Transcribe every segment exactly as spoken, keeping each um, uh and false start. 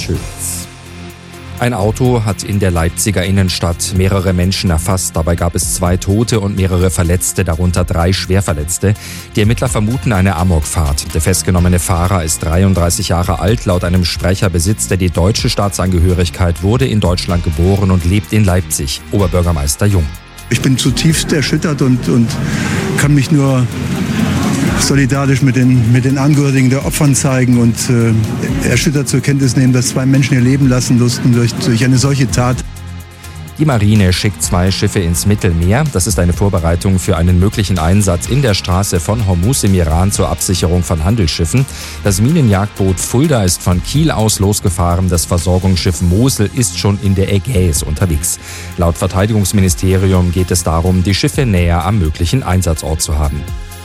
Schütz. Ein Auto hat in der Leipziger Innenstadt mehrere Menschen erfasst. Dabei gab es zwei Tote und mehrere Verletzte, darunter drei Schwerverletzte. Die Ermittler vermuten eine Amokfahrt. Der festgenommene Fahrer ist dreiunddreißig Jahre alt. Laut einem Sprecher besitzt er die deutsche Staatsangehörigkeit, wurde in Deutschland geboren und lebt in Leipzig. Oberbürgermeister Jung. Ich bin zutiefst erschüttert und, und kann mich nur solidarisch mit den, mit den Angehörigen der Opfern zeigen und äh, erschüttert zur Kenntnis nehmen, dass zwei Menschen ihr Leben lassen mussten durch, durch eine solche Tat. Die Marine schickt zwei Schiffe ins Mittelmeer. Das ist eine Vorbereitung für einen möglichen Einsatz in der Straße von Hormuz im Iran zur Absicherung von Handelsschiffen. Das Minenjagdboot Fulda ist von Kiel aus losgefahren. Das Versorgungsschiff Mosel ist schon in der Ägäis unterwegs. Laut Verteidigungsministerium geht es darum, die Schiffe näher am möglichen Einsatzort zu haben.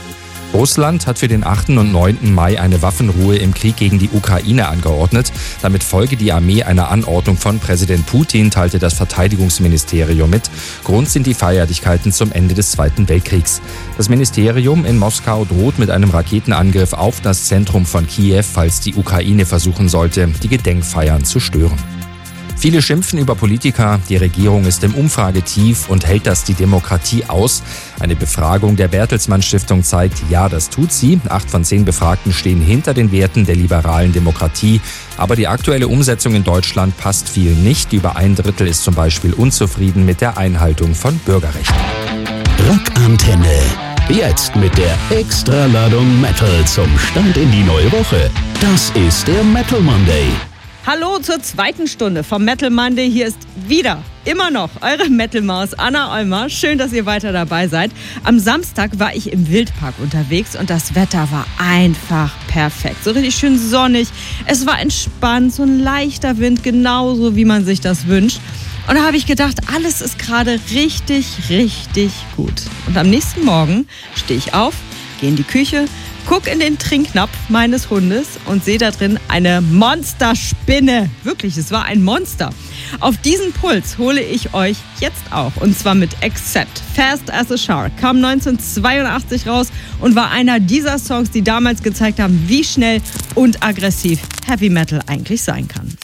Russland hat für den achten und neunten Mai eine Waffenruhe im Krieg gegen die Ukraine angeordnet. Damit folge die Armee einer Anordnung von Präsident Putin, teilte das Verteidigungsministerium mit. Grund sind die Feierlichkeiten zum Ende des Zweiten Weltkriegs. Das Ministerium in Moskau droht mit einem Raketenangriff auf das Zentrum von Kiew, falls die Ukraine versuchen sollte, die Gedenkfeiern zu stören. Viele schimpfen über Politiker, die Regierung ist im Umfragetief und hält das die Demokratie aus? Eine Befragung der Bertelsmann Stiftung zeigt, ja, das tut sie. Acht von zehn Befragten stehen hinter den Werten der liberalen Demokratie. Aber die aktuelle Umsetzung in Deutschland passt vielen nicht. Über ein Drittel ist zum Beispiel unzufrieden mit der Einhaltung von Bürgerrechten. Rockantenne. Jetzt mit der Extraladung Metal zum Start in die neue Woche. Das ist der Metal Monday. Hallo zur zweiten Stunde vom Metal Monday. Hier ist wieder, immer noch, eure Metal-Maus Anna Olmer. Schön, dass ihr weiter dabei seid. Am Samstag war ich im Wildpark unterwegs und das Wetter war einfach perfekt. So richtig schön sonnig. Es war entspannt, so ein leichter Wind, genauso wie man sich das wünscht. Und da habe ich gedacht, alles ist gerade richtig, richtig gut. Und am nächsten Morgen stehe ich auf, gehe in die Küche, guck in den Trinknapf meines Hundes und sehe da drin eine Monsterspinne. Wirklich, es war ein Monster. Auf diesen Puls hole ich euch jetzt auch. Und zwar mit Accept. Fast as a Shark kam neunzehnhundertzweiundachtzig raus und war einer dieser Songs, die damals gezeigt haben, wie schnell und aggressiv Heavy Metal eigentlich sein kann.